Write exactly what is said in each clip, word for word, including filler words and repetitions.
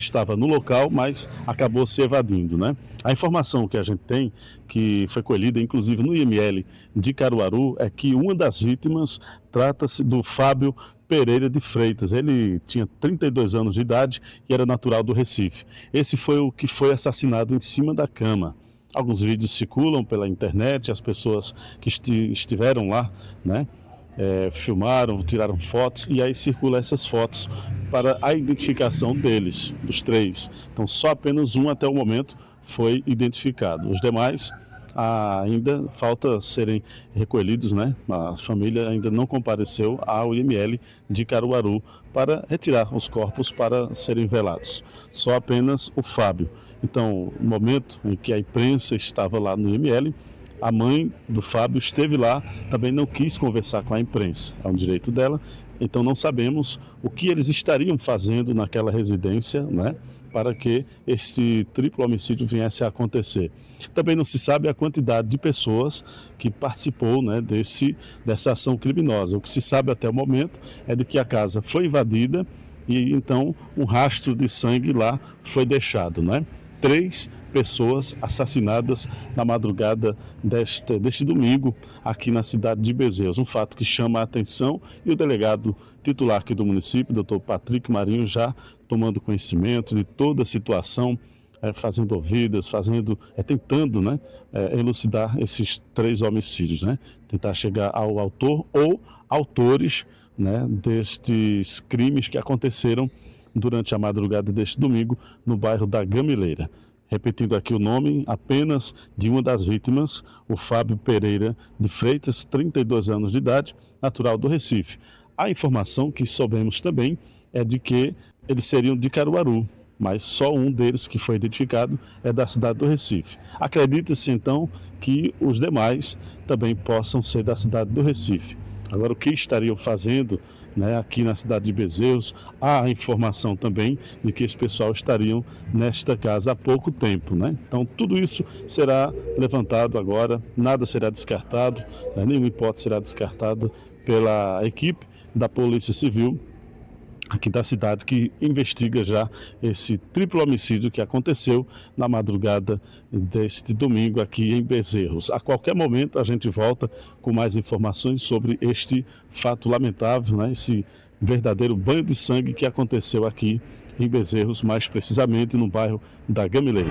estava no local, mas acabou se evadindo, né? A informação que a gente tem, que foi colhida inclusive no I M L de Caruaru, é que uma das vítimas trata-se do Fábio Pereira de Freitas. Ele tinha trinta e dois anos de idade e era natural do Recife. Esse foi o que foi assassinado em cima da cama. Alguns vídeos circulam pela internet, as pessoas que esti- estiveram lá, né, é, filmaram, tiraram fotos, e aí circulam essas fotos para a identificação deles, dos três. Então só apenas um até o momento foi identificado. Os demais ah, ainda falta serem recolhidos, né? A família ainda não compareceu ao I M L de Caruaru para retirar os corpos para serem velados. Só apenas o Fábio. Então, no momento em que a imprensa estava lá no I M L, a mãe do Fábio esteve lá, também não quis conversar com a imprensa, é um direito dela, então não sabemos o que eles estariam fazendo naquela residência, né, para que esse triplo homicídio viesse a acontecer. Também não se sabe a quantidade de pessoas que participou, né, desse, dessa ação criminosa. O que se sabe até o momento é de que a casa foi invadida e então um rastro de sangue lá foi deixado, né? Três pessoas assassinadas na madrugada deste, deste domingo aqui na cidade de Bezerros. Um fato que chama a atenção, e o delegado titular aqui do município, doutor Patrick Marinho, já tomando conhecimento de toda a situação, é, fazendo ouvidas, fazendo, é, tentando, né, é, elucidar esses três homicídios, né? Tentar chegar ao autor ou autores, né, destes crimes que aconteceram durante a madrugada deste domingo no bairro da Gamileira. Repetindo aqui o nome apenas de uma das vítimas, o Fábio Pereira de Freitas, trinta e dois anos de idade, natural do Recife. A informação que soubemos também é de que eles seriam de Caruaru, mas só um deles que foi identificado é da cidade do Recife. Acredita-se então que os demais também possam ser da cidade do Recife. Agora, o que estariam fazendo, né, aqui na cidade de Bezerros? Há a informação também de que esse pessoal estariam nesta casa há pouco tempo, né? Então tudo isso será levantado agora, nada será descartado, né, nenhuma hipótese será descartada pela equipe da Polícia Civil aqui da cidade, que investiga já esse triplo homicídio que aconteceu na madrugada deste domingo aqui em Bezerros. A qualquer momento a gente volta com mais informações sobre este fato lamentável, né? Esse verdadeiro banho de sangue que aconteceu aqui em Bezerros, mais precisamente no bairro da Gamileira.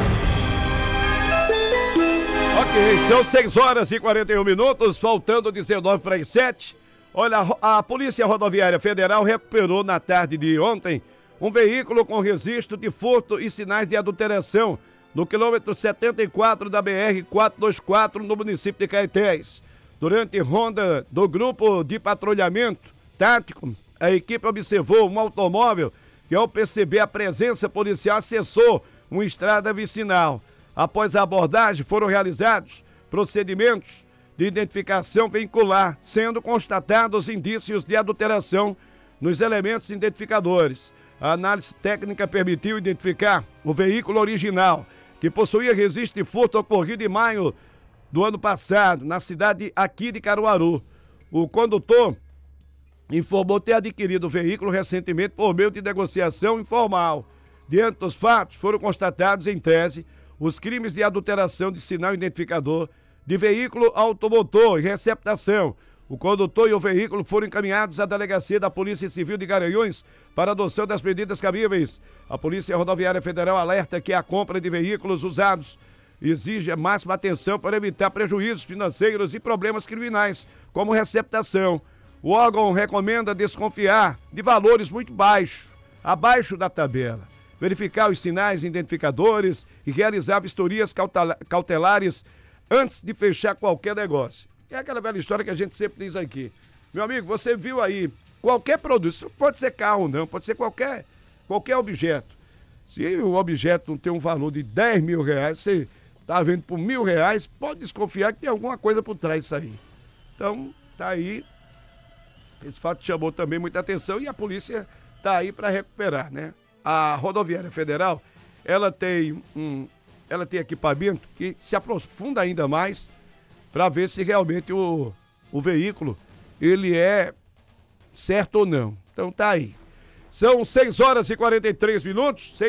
Ok, são seis horas e quarenta e um minutos, faltando dezenove para as sete. Olha, a Polícia Rodoviária Federal recuperou na tarde de ontem um veículo com registro de furto e sinais de adulteração no quilômetro setenta e quatro da B R quatrocentos e vinte e quatro, no município de Caetés. Durante ronda do grupo de patrulhamento tático, a equipe observou um automóvel que, ao perceber a presença policial, acessou uma estrada vicinal. Após a abordagem, foram realizados procedimentos de identificação veicular, sendo constatados indícios de adulteração nos elementos identificadores. A análise técnica permitiu identificar o veículo original, que possuía registro de furto ocorrido em maio do ano passado, na cidade aqui de Caruaru. O condutor informou ter adquirido o veículo recentemente por meio de negociação informal. Diante dos fatos, foram constatados, em tese, os crimes de adulteração de sinal identificador de veículo automotor e receptação. O condutor e o veículo foram encaminhados à delegacia da Polícia Civil de Garanhuns para adoção das medidas cabíveis. A Polícia Rodoviária Federal alerta que a compra de veículos usados exige a máxima atenção para evitar prejuízos financeiros e problemas criminais, como receptação. O órgão recomenda desconfiar de valores muito baixos, abaixo da tabela, verificar os sinais identificadores e realizar vistorias cautelares antes de fechar qualquer negócio. É aquela velha história que a gente sempre diz aqui. Meu amigo, você viu aí qualquer produto, pode ser carro não, pode ser qualquer, qualquer objeto. Se o objeto não tem um valor de dez mil reais, você está vendo por mil reais, pode desconfiar que tem alguma coisa por trás disso aí. Então, tá aí. Esse fato chamou também muita atenção e a polícia tá aí para recuperar, né? A Rodoviária Federal, ela tem um... ela tem equipamento que se aprofunda ainda mais para ver se realmente o, o veículo ele é certo ou não. Então tá aí. São seis horas e quarenta e três minutos.